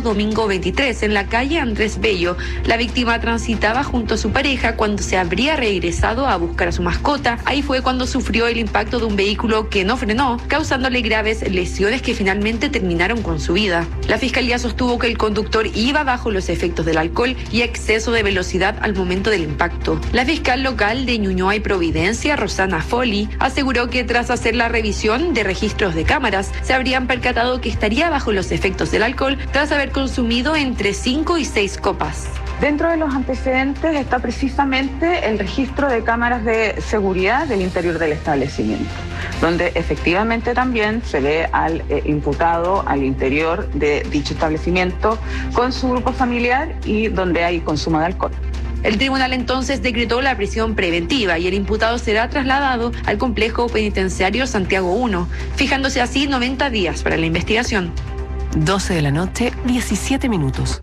domingo 23 en la calle Andrés Bello. La víctima transitaba junto a su pareja cuando se habría regresado a buscar a su mascota. Ahí fue cuando sufrió el impacto de un vehículo que no frenó, causándole graves lesiones que finalmente terminaron con su vida. La fiscalía sostuvo que el conductor iba bajo los efectos del alcohol y exceso de velocidad al momento del impacto. La fiscal local de Ñuñoa y Providencia, Rosana Foley, aseguró que tras hacer la revisión de registros de cámaras, se habrían percatado que estaría bajo los efectos del alcohol tras haber consumido entre 5 y 6 copas. Dentro de los antecedentes está precisamente el registro de cámaras de seguridad del interior del establecimiento, donde efectivamente también se ve al imputado al interior de dicho establecimiento con su grupo familiar y donde hay consumo de alcohol. El tribunal entonces decretó la prisión preventiva y el imputado será trasladado al complejo penitenciario Santiago 1, fijándose así 90 días para la investigación. 12 de la noche, 17 minutos.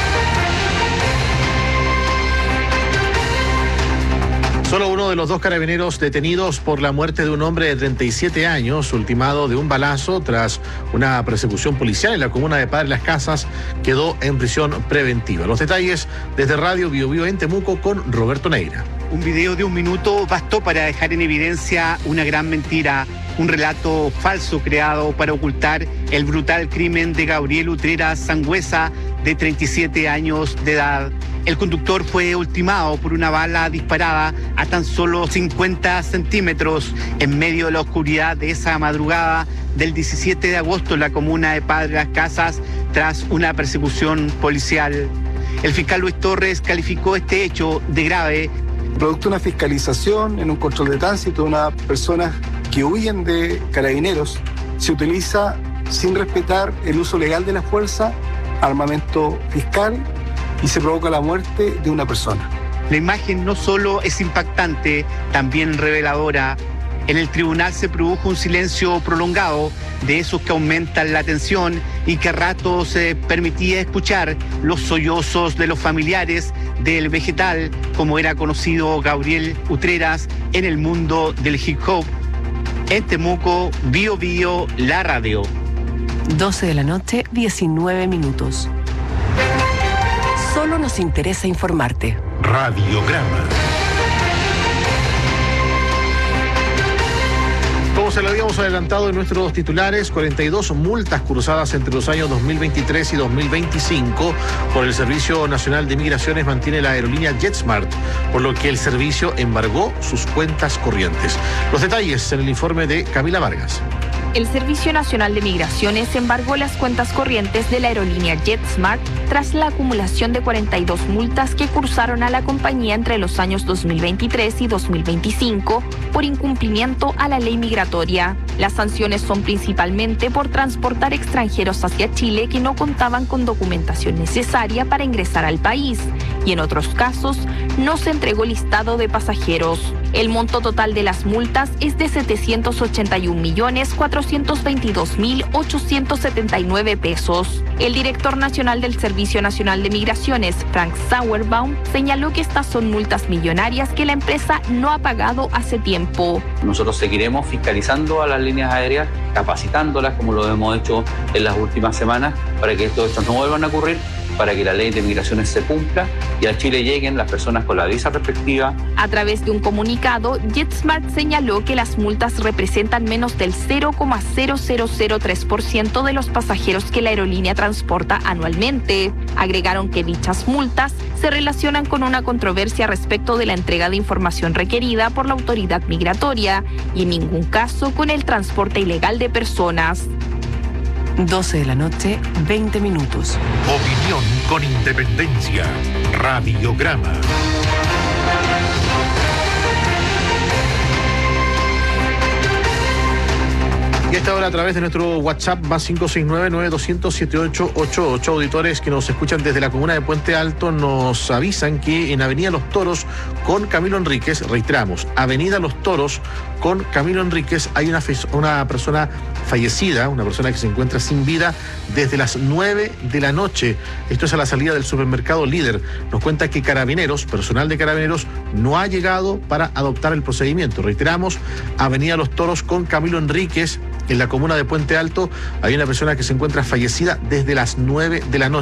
Solo uno de los 2 carabineros detenidos por la muerte de un hombre de 37 años, ultimado de un balazo tras una persecución policial en la comuna de Padre Las Casas, quedó en prisión preventiva. Los detalles desde Radio Bio Bio en Temuco con Roberto Neira. Un video de 1 minuto bastó para dejar en evidencia una gran mentira, un relato falso creado para ocultar el brutal crimen de Gabriel Utreras Sangüesa, de 37 años de edad. El conductor fue ultimado por una bala disparada a tan solo 50 centímetros en medio de la oscuridad de esa madrugada del 17 de agosto en la comuna de Padre Las Casas tras una persecución policial. El fiscal Luis Torres calificó este hecho de grave. Producto de una fiscalización en un control de tránsito de una persona que huyen de carabineros, se utiliza sin respetar el uso legal de la fuerza, armamento fiscal, y se provoca la muerte de una persona. La imagen no solo es impactante, también reveladora. En el tribunal se produjo un silencio prolongado, de esos que aumentan la tensión y que a ratos se permitía escuchar los sollozos de los familiares del vegetal, como era conocido Gabriel Utreras en el mundo del hip hop. En Temuco, Bio Bio, la radio. 12 de la noche, 19 minutos. Solo nos interesa informarte. Radiograma. Como se lo habíamos adelantado en nuestros titulares, 42 multas cursadas entre los años 2023 y 2025 por el Servicio Nacional de Migraciones mantiene la aerolínea JetSmart, por lo que el servicio embargó sus cuentas corrientes. Los detalles en el informe de Camila Vargas. El Servicio Nacional de Migraciones embargó las cuentas corrientes de la aerolínea JetSmart tras la acumulación de 42 multas que cursaron a la compañía entre los años 2023 y 2025 por incumplimiento a la ley migratoria. Las sanciones son principalmente por transportar extranjeros hacia Chile que no contaban con documentación necesaria para ingresar al país y en otros casos no se entregó listado de pasajeros. El monto total de las multas es de 781.422.879 pesos. El director nacional del Servicio Nacional de Migraciones, Frank Sauerbaum, señaló que estas son multas millonarias que la empresa no ha pagado hace tiempo. Nosotros seguiremos fiscalizando a las líneas aéreas, capacitándolas como lo hemos hecho en las últimas semanas para que estos hechos no vuelvan a ocurrir, para que la ley de migraciones se cumpla y a Chile lleguen las personas con la visa respectiva. A través de un comunicado, JetSmart señaló que las multas representan menos del 0,0003% de los pasajeros que la aerolínea transporta anualmente. Agregaron que dichas multas se relacionan con una controversia respecto de la entrega de información requerida por la autoridad migratoria y en ningún caso con el transporte ilegal de personas. 12 de la noche, 20 minutos. Opinión con independencia. Radiograma. Y a esta hora a través de nuestro WhatsApp más 569-9200-7888, auditores que nos escuchan desde la comuna de Puente Alto nos avisan que en Avenida Los Toros con Camilo Enríquez, reiteramos, Avenida Los Toros con Camilo Enríquez, hay una persona fallecida, una persona que se encuentra sin vida desde las 9 de la noche. Esto es a la salida del supermercado Líder. Nos cuenta que Carabineros, personal de Carabineros, no ha llegado para adoptar el procedimiento. Reiteramos, Avenida Los Toros con Camilo Enríquez, en la comuna de Puente Alto, hay una persona que se encuentra fallecida desde las 9 de la noche.